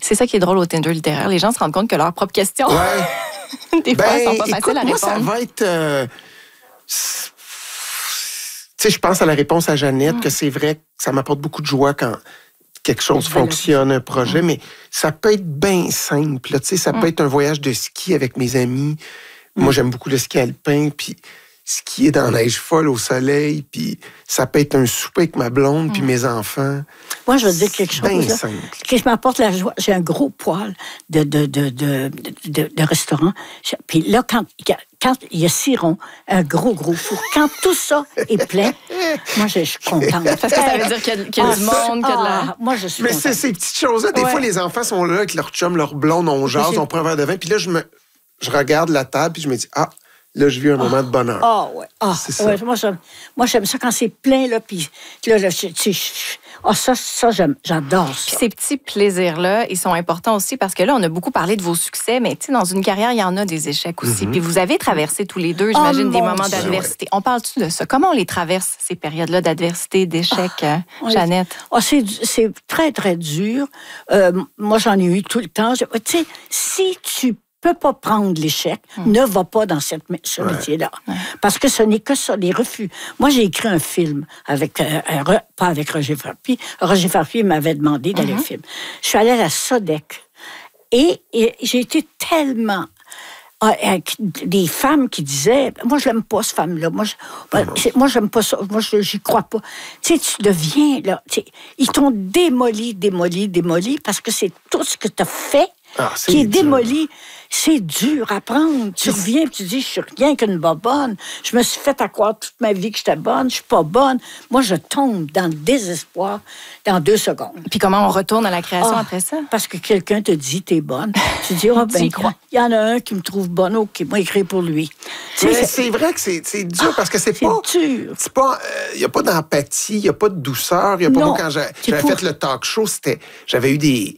C'est ça qui est drôle au Tinder littéraire. Les gens se rendent compte que leurs propres questions, des fois, elles sont pas faciles à répondre. Moi, ça va être... Tu sais, je pense à la réponse à Jeannette, que c'est vrai que ça m'apporte beaucoup de joie quand quelque chose fonctionne, un projet, mais ça peut être bien simple. Tu sais, ça peut être un voyage de ski avec mes amis. Moi, j'aime beaucoup le ski alpin, puis skier dans la neige folle au soleil, puis ça peut être un souper avec ma blonde, puis mes enfants. Moi, je veux dire quelque chose. Bien simple. Qui m'apporte la joie. J'ai un gros poêle de restaurant. Puis là, quand il y a 6 ronds, un gros four, quand tout ça est plein, moi, je suis contente. Parce que ça veut dire qu'il y a du monde, qu'il y a de la... Moi, je suis Mais contente. c'est ces petites choses-là. Des fois, les enfants sont là avec leur chum, leur blonde, on jase, on prend un verre de vin, puis là, je regarde la table, puis je me dis, là, je vis un moment de bonheur. Ouais. C'est ça. Ouais, moi, j'aime ça quand c'est plein, là, puis là, ça, j'adore ça. Puis ces petits plaisirs-là, ils sont importants aussi parce que là, on a beaucoup parlé de vos succès, mais tu sais, dans une carrière, il y en a des échecs aussi. Puis vous avez traversé tous les deux, j'imagine, des moments d'adversité. On parle-tu de ça? Comment on les traverse, ces périodes-là d'adversité, d'échecs, Jeannette? C'est très, très dur. Moi, j'en ai eu tout le temps. Tu sais, si tu peux pas prendre l'échec, ne va pas dans ce métier-là. Parce que ce n'est que ça, les refus. Moi, j'ai écrit un film avec, pas avec Roger Farpy. Roger Farpy m'avait demandé d'aller au film. Je suis allée à la Sodec et j'ai été tellement... avec des femmes qui disaient, moi, je l'aime pas, cette femme-là. Moi, j'aime pas ça. Moi, j'y crois pas. Tu sais, tu deviens, là, ils t'ont démoli, parce que c'est tout ce que tu as fait qui est démoli. C'est dur à prendre. Tu reviens et tu dis, je suis rien qu'une bobonne. Je me suis fait à croire toute ma vie que j'étais bonne. Je suis pas bonne. Moi, je tombe dans le désespoir dans 2 secondes. Puis comment on retourne à la création après ça? Parce que quelqu'un te dit, t'es bonne. Tu dis, il y en a un qui me trouve bonne, OK, moi, écrire pour lui. Mais c'est vrai que c'est dur parce que c'est pas... dur. C'est pas... Il n'y a pas d'empathie, il n'y a pas de douceur. Il y a pas... Moi, quand j'avais fait le talk show, j'avais eu des...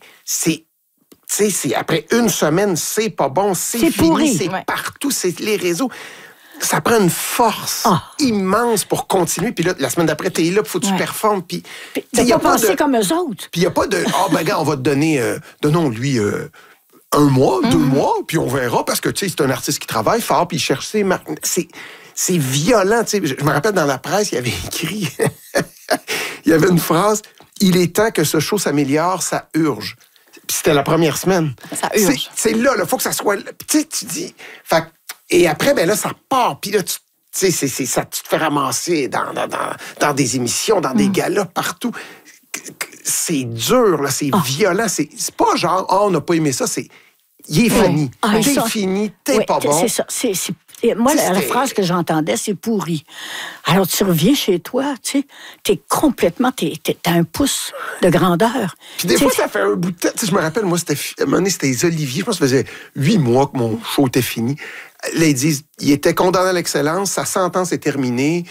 Tu sais, après une semaine, c'est pas bon, c'est fini, pourri. C'est partout, c'est les réseaux. Ça prend une force immense pour continuer. Puis là, la semaine d'après, t'es là, il faut que tu performes. Puis t'as pas pensé comme eux autres. Puis il n'y a pas de, gars, on va te donner, donnons-lui 1 mois, 2 mois, puis on verra, parce que, tu sais, c'est un artiste qui travaille fort, puis il cherche ses marques. C'est violent, tu sais. Je me rappelle, dans la presse, il y avait écrit, il y avait une phrase, « Il est temps que ce show s'améliore, ça urge ». Puis c'était la première semaine. Ça urge. C'est là, il faut que ça soit... Tu sais, tu dis... Et après, ben là, ça part. Puis là, tu sais, ça, tu te fais ramasser dans des émissions, dans des galas, partout. C'est dur, là, c'est violent. C'est pas genre, on n'a pas aimé ça, c'est... Il est fini. T'es fini, t'es pas bon. C'est ça. Moi, la phrase que j'entendais, c'est pourri. Alors, tu reviens chez toi, tu sais, t'es complètement... T'as un pouce de grandeur. Puis des fois, ça fait un bout de temps. Tu sais, je me rappelle, moi, à un moment donné, c'était les Olivier. Je pense que ça faisait 8 mois que mon show était fini. Là, ils disent, il était condamné à l'excellence, sa sentence est terminée.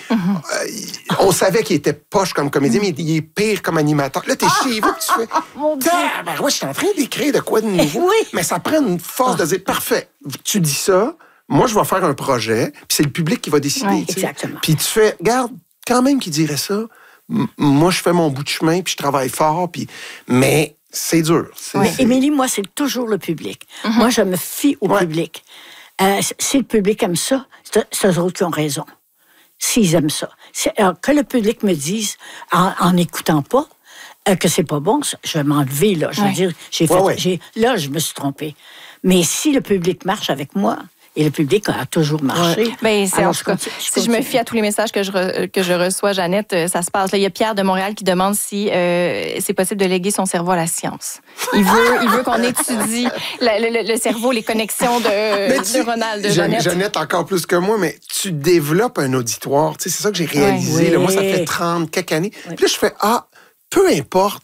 On savait qu'il était poche comme comédien, mais il est pire comme animateur. Là, t'es chez vous, tu fais... Mon Dieu! Ouais, je suis en train d'écrire de quoi de nouveau. Oui. Mais ça prend une force de dire, parfait, tu dis ça, moi, je vais faire un projet, puis c'est le public qui va décider. Oui, exactement. Puis tu fais, regarde, quand même qu'il dirait ça, moi, je fais mon bout de chemin, puis je travaille fort, mais c'est dur. Émilie, moi, c'est toujours le public. Moi, je me fie au public. Si le public aime ça, c'est eux autres qui ont raison. S'ils aiment ça. Alors, que le public me dise, en n'écoutant pas, que c'est pas bon, je vais m'enlever, là. Je veux dire, là, je me suis trompée. Mais si le public marche avec moi, et le public a toujours marché. Ben, en tout cas, si je me fie à tous les messages que je reçois, Jeannette, ça se passe. Là, il y a Pierre de Montréal qui demande si c'est possible de léguer son cerveau à la science. Il veut qu'on étudie le cerveau, les connexions neuronales de Jeannette. Jeannette, encore plus que moi, mais tu développes un auditoire. Tu sais, c'est ça que j'ai réalisé. Là. Moi, ça fait 30 quelques années. Puis là, je fais, peu importe.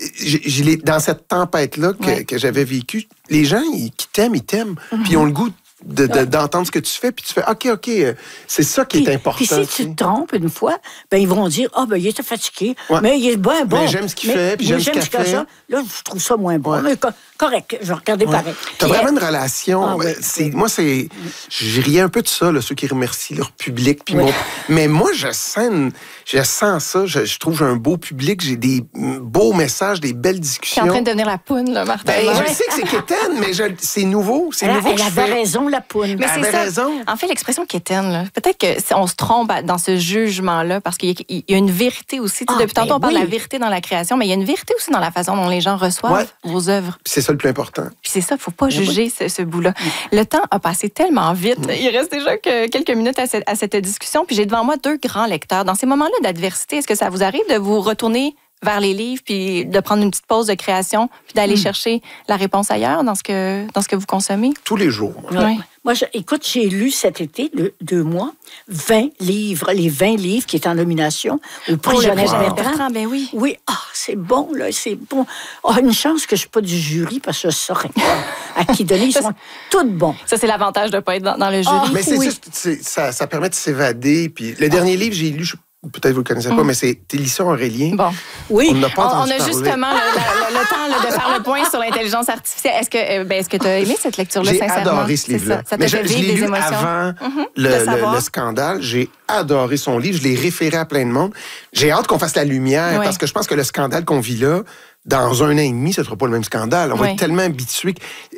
Dans cette tempête-là que j'avais vécue, les gens qui t'aiment, ils t'aiment. Puis ils ont le goût d'entendre ce que tu fais, puis tu fais OK, c'est ça qui est important. Puis si tu te trompes une fois, ils vont dire il était fatigué, mais il est bon. Mais j'aime ce qu'il fait, puis j'aime ce qu'il fait. Ça. Là, je trouve ça moins bon. Mais correct, je vais regarder pareil. Tu as vraiment une relation. Moi, je riais un peu de ça, là, ceux qui remercient leur public. Puis mais moi, je sens ça. Je trouve que j'ai un beau public, j'ai des beaux messages, des belles discussions. Tu es en train de devenir la poune, là, Martin. Je sais que c'est quétaine, mais c'est nouveau. C'est nouveau. Elle avait raison, la poune. Mais c'est ça. Raison. En fait, l'expression quétaine, peut-être qu'on se trompe dans ce jugement-là, parce qu'il y a une vérité aussi. Depuis tantôt, on parle de la vérité dans la création, mais il y a une vérité aussi dans la façon dont les gens reçoivent vos œuvres. Puis c'est ça le plus important. Puis c'est ça, il ne faut pas juger ce bout-là. Le temps a passé tellement vite. Il reste déjà quelques minutes à cette discussion. Puis j'ai devant moi 2 grands lecteurs. Dans ces moments-là d'adversité, est-ce que ça vous arrive de vous retourner vers les livres, puis de prendre une petite pause de création, puis d'aller chercher la réponse ailleurs dans ce que vous consommez? Tous les jours. Moi, écoute, j'ai lu cet été, 2 mois, 20 livres, les 20 livres qui étaient en nomination au prix Jeannette Bertrand. Ben oui. Oui, c'est bon, là, c'est bon. Une chance que je ne suis pas du jury, parce que je saurais pas à qui donner. Ils sont tous bons. Ça, c'est l'avantage de ne pas être dans le jury. Mais c'est juste, ça permet de s'évader. Puis le dernier livre, j'ai lu, peut-être vous ne le connaissez pas, mais c'est Télissa Aurélien. Bon. Oui. On n'a pas entendu parler. Justement le temps de faire le point sur l'intelligence artificielle. Est-ce que tu as aimé cette lecture-là, sincèrement? J'ai adoré ce livre-là. Ça t'a fait vivre des émotions? Avant le scandale. J'ai adoré son livre. Je l'ai référé à plein de monde. J'ai hâte qu'on fasse la lumière, parce que je pense que le scandale qu'on vit là, dans 1 an et demi, ce ne sera pas le même scandale. On va être tellement habitués.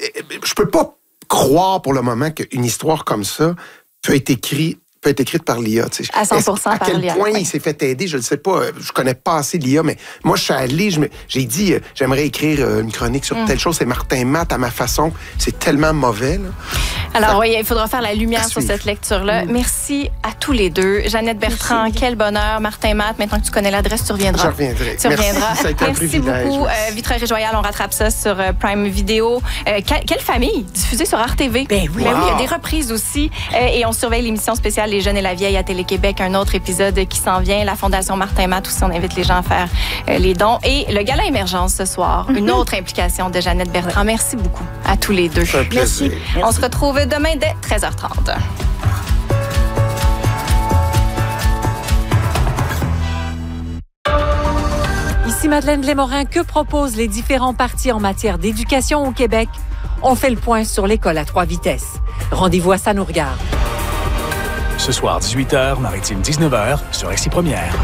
Je peux pas croire pour le moment qu'une histoire comme ça peut être écrite par l'IA. À 100% à quel point il s'est fait aider, je ne sais pas. Je connais pas assez l'IA, mais moi, je suis allé, j'ai dit, j'aimerais écrire une chronique sur telle chose. C'est Martin Matt, à ma façon. C'est tellement mauvais. Là. Alors, il faudra faire la lumière sur cette lecture-là. Merci à tous les 2. Jeannette Bertrand, quel bonheur. Martin Matt, maintenant que tu connais l'adresse, tu reviendras. Je reviendrai. Tu reviendras. Merci, ça a été un privilège. Beaucoup. Vitrerie Royale, on rattrape ça sur Prime Video. Quelle famille, diffusée sur RTV. Ben oui. Il y a des reprises aussi. Et on surveille l'émission spéciale Les Jeunes et la Vieille à Télé-Québec, un autre épisode qui s'en vient. La Fondation Martin Matt aussi, on invite les gens à faire les dons. Et le Gala Émergence ce soir, une autre implication de Jeannette Bertrand. Merci beaucoup à tous les 2. Merci. On se retrouve demain dès 13h30. Ici Madeleine Blais-Morin. Que proposent les différents partis en matière d'éducation au Québec? On fait le point sur l'école à 3 vitesses. Rendez-vous à Ça nous regarde. Ce soir, 18h, Maritime 19h, sur RCI Première.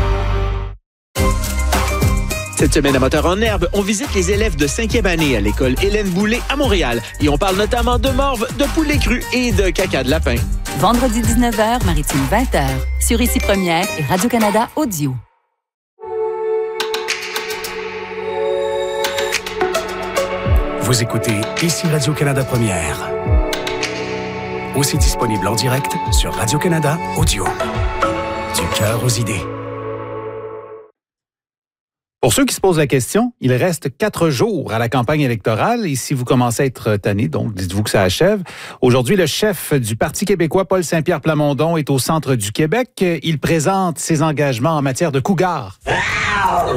Cette semaine à Moteur en herbe, on visite les élèves de 5e année à l'école Hélène Boulay à Montréal. Et on parle notamment de morve, de poulet cru et de caca de lapin. Vendredi 19h, Maritime 20h, sur RCI Première et Radio-Canada Audio. Vous écoutez ici Radio-Canada Première. Aussi disponible en direct sur Radio-Canada Audio. Du cœur aux idées. Pour ceux qui se posent la question, il reste 4 jours à la campagne électorale et si vous commencez à être tanné, donc dites-vous que ça achève. Aujourd'hui, le chef du Parti québécois, Paul Saint-Pierre Plamondon, est au centre du Québec. Il présente ses engagements en matière de cougars.